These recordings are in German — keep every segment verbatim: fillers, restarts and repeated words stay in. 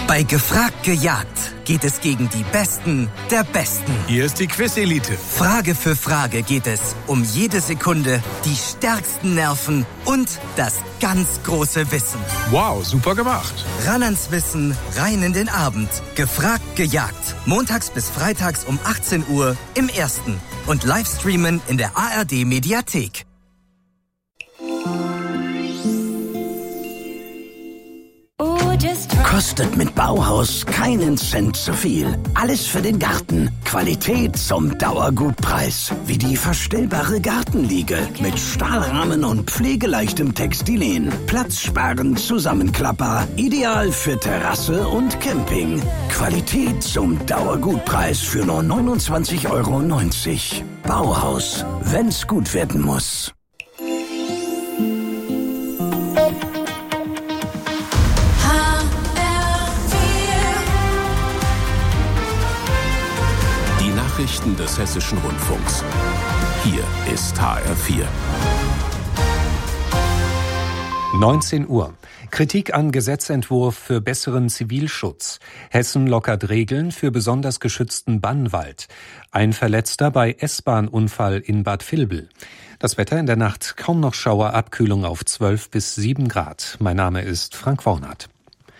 Bei Gefragt gejagt geht es gegen die Besten der Besten. Hier ist die Quiz-Elite. Frage für Frage geht es um jede Sekunde, die stärksten Nerven und das ganz große Wissen. Wow, super gemacht. Ran ans Wissen, rein in den Abend. Gefragt gejagt. Montags bis freitags um achtzehn Uhr im Ersten. Und Livestreamen in der A R D-Mediathek. Kostet mit Bauhaus keinen Cent zu viel. Alles für den Garten. Qualität zum Dauergutpreis. Wie die verstellbare Gartenliege mit Stahlrahmen und pflegeleichtem Textilien. Platzsparend, zusammenklappbar. Ideal für Terrasse und Camping. Qualität zum Dauergutpreis für nur neunundzwanzig Euro neunzig. Bauhaus. Wenn's gut werden muss. Nachrichten des Hessischen Rundfunks. Hier ist H R vier. neunzehn Uhr. Kritik an Gesetzentwurf für besseren Zivilschutz. Hessen lockert Regeln für besonders geschützten Bannwald. Ein Verletzter bei S-Bahn-Unfall in Bad Vilbel. Das Wetter in der Nacht kaum noch Schauer, Abkühlung auf zwölf bis sieben Grad. Mein Name ist Frank Wornath.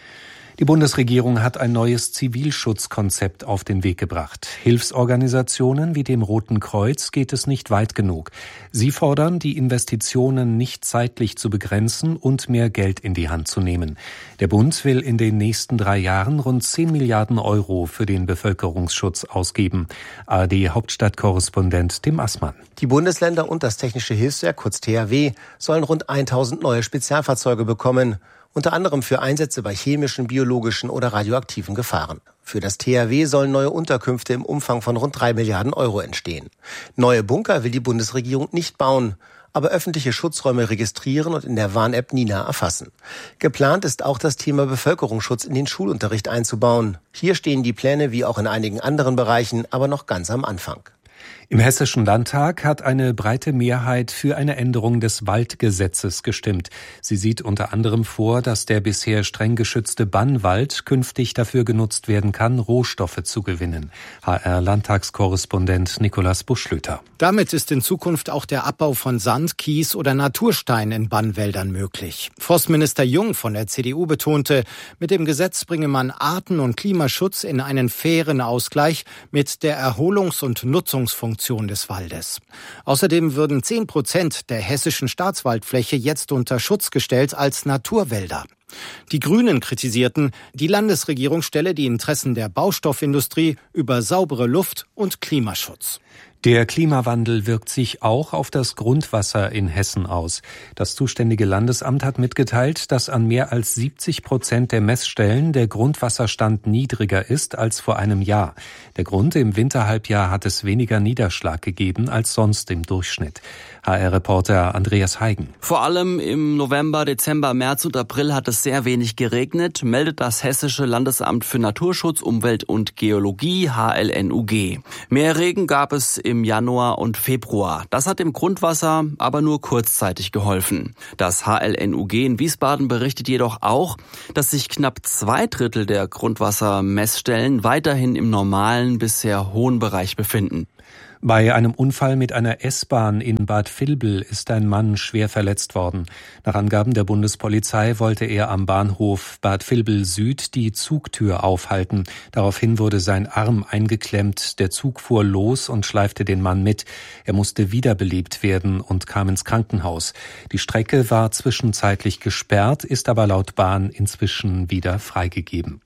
Die Bundesregierung hat ein neues Zivilschutzkonzept auf den Weg gebracht. Hilfsorganisationen wie dem Roten Kreuz geht es nicht weit genug. Sie fordern, die Investitionen nicht zeitlich zu begrenzen und mehr Geld in die Hand zu nehmen. Der Bund will in den nächsten drei Jahren rund zehn Milliarden Euro für den Bevölkerungsschutz ausgeben. A R D-Hauptstadtkorrespondent Tim Assmann. Die Bundesländer und das Technische Hilfswerk, kurz T H W, sollen rund tausend neue Spezialfahrzeuge bekommen. Unter anderem für Einsätze bei chemischen, biologischen oder radioaktiven Gefahren. Für das T H W sollen neue Unterkünfte im Umfang von rund drei Milliarden Euro entstehen. Neue Bunker will die Bundesregierung nicht bauen, aber öffentliche Schutzräume registrieren und in der Warn-App Nina erfassen. Geplant ist auch das Thema Bevölkerungsschutz in den Schulunterricht einzubauen. Hier stehen die Pläne wie auch in einigen anderen Bereichen aber noch ganz am Anfang. Im Hessischen Landtag hat eine breite Mehrheit für eine Änderung des Waldgesetzes gestimmt. Sie sieht unter anderem vor, dass der bisher streng geschützte Bannwald künftig dafür genutzt werden kann, Rohstoffe zu gewinnen. H R-Landtagskorrespondent Nikolaus Buschlöter. Damit ist in Zukunft auch der Abbau von Sand, Kies oder Naturstein in Bannwäldern möglich. Forstminister Jung von der C D U betonte, mit dem Gesetz bringe man Arten- und Klimaschutz in einen fairen Ausgleich mit der Erholungs- und Nutzungsfunktion des Waldes. Außerdem würden zehn Prozent der hessischen Staatswaldfläche jetzt unter Schutz gestellt als Naturwälder. Die Grünen kritisierten, die Landesregierung stelle die Interessen der Baustoffindustrie über saubere Luft und Klimaschutz. Der Klimawandel wirkt sich auch auf das Grundwasser in Hessen aus. Das zuständige Landesamt hat mitgeteilt, dass an mehr als siebzig Prozent der Messstellen der Grundwasserstand niedriger ist als vor einem Jahr. Der Grund: im Winterhalbjahr hat es weniger Niederschlag gegeben als sonst im Durchschnitt. H R-Reporter Andreas Heigen. Vor allem im November, Dezember, März und April hat es sehr wenig geregnet, meldet das Hessische Landesamt für Naturschutz, Umwelt und Geologie, H L N U G. Mehr Regen gab es im Januar und Februar. Das hat dem Grundwasser aber nur kurzzeitig geholfen. Das H L N U G in Wiesbaden berichtet jedoch auch, dass sich knapp zwei Drittel der Grundwassermessstellen weiterhin im normalen bis sehr hohen Bereich befinden. Bei einem Unfall mit einer S-Bahn in Bad Vilbel ist ein Mann schwer verletzt worden. Nach Angaben der Bundespolizei wollte er am Bahnhof Bad Vilbel Süd die Zugtür aufhalten. Daraufhin wurde sein Arm eingeklemmt. Der Zug fuhr los und schleifte den Mann mit. Er musste wiederbelebt werden und kam ins Krankenhaus. Die Strecke war zwischenzeitlich gesperrt, ist aber laut Bahn inzwischen wieder freigegeben.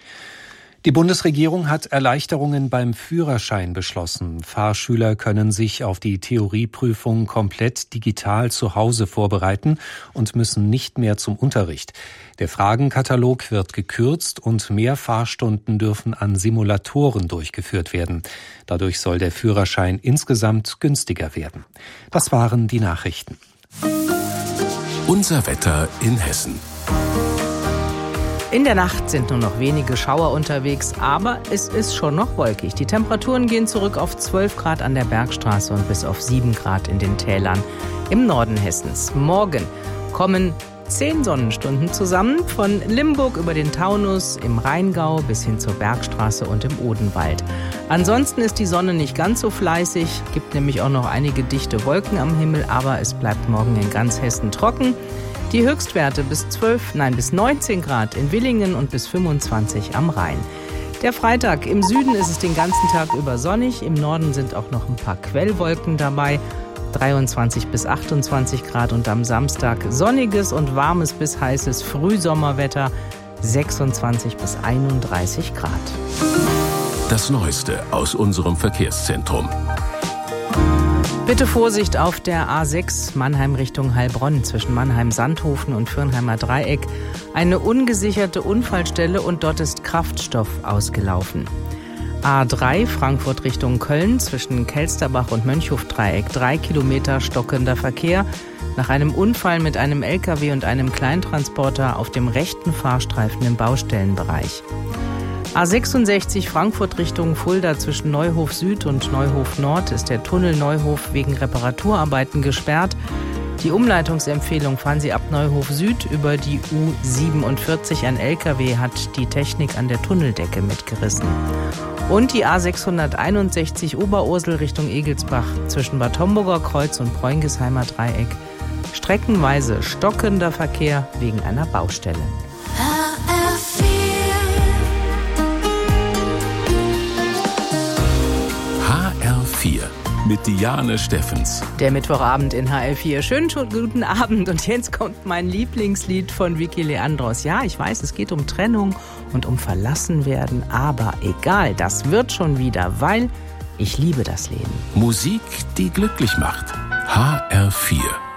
Die Bundesregierung hat Erleichterungen beim Führerschein beschlossen. Fahrschüler können sich auf die Theorieprüfung komplett digital zu Hause vorbereiten und müssen nicht mehr zum Unterricht. Der Fragenkatalog wird gekürzt und mehr Fahrstunden dürfen an Simulatoren durchgeführt werden. Dadurch soll der Führerschein insgesamt günstiger werden. Das waren die Nachrichten. Unser Wetter in Hessen. In der Nacht sind nur noch wenige Schauer unterwegs, aber es ist schon noch wolkig. Die Temperaturen gehen zurück auf zwölf Grad an der Bergstraße und bis auf sieben Grad in den Tälern im Norden Hessens. Morgen kommen zehn Sonnenstunden zusammen, von Limburg über den Taunus, im Rheingau bis hin zur Bergstraße und im Odenwald. Ansonsten ist die Sonne nicht ganz so fleißig, gibt nämlich auch noch einige dichte Wolken am Himmel, aber es bleibt morgen in ganz Hessen trocken. Die Höchstwerte bis zwölf, nein bis neunzehn Grad in Willingen und bis fünfundzwanzig am Rhein. Der Freitag, im Süden ist es den ganzen Tag über sonnig, im Norden sind auch noch ein paar Quellwolken dabei. dreiundzwanzig bis achtundzwanzig Grad und am Samstag sonniges und warmes bis heißes Frühsommerwetter, sechsundzwanzig bis einunddreißig Grad. Das Neueste aus unserem Verkehrszentrum. Bitte Vorsicht auf der A sechs Mannheim Richtung Heilbronn zwischen Mannheim-Sandhofen und Fürnheimer Dreieck. Eine ungesicherte Unfallstelle und dort ist Kraftstoff ausgelaufen. A drei Frankfurt Richtung Köln zwischen Kelsterbach und Mönchhof-Dreieck. Drei Kilometer stockender Verkehr nach einem Unfall mit einem L K W und einem Kleintransporter auf dem rechten Fahrstreifen im Baustellenbereich. A sechsundsechzig Frankfurt Richtung Fulda zwischen Neuhof Süd und Neuhof Nord ist der Tunnel Neuhof wegen Reparaturarbeiten gesperrt. Die Umleitungsempfehlung: fahren Sie ab Neuhof Süd über die U siebenundvierzig. Ein L K W hat die Technik an der Tunneldecke mitgerissen. Und die A sechshunderteinundsechzig Oberursel Richtung Egelsbach zwischen Bad Homburger Kreuz und Preungesheimer Dreieck. Streckenweise stockender Verkehr wegen einer Baustelle. H R vier mit Diane Steffens. Der Mittwochabend in H R vier. Schönen guten Abend und jetzt kommt mein Lieblingslied von Vicky Leandros. Ja, ich weiß, es geht um Trennung und um Verlassenwerden, aber egal, das wird schon wieder, weil ich liebe das Leben. Musik, die glücklich macht. H R vier.